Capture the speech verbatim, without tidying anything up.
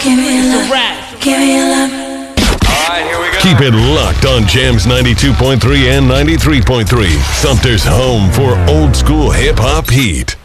Give me your love. Give me your love. All right, here we go. Keep it locked on Jams ninety-two point three and ninety-three point three. Sumter's home for old school hip hop heat.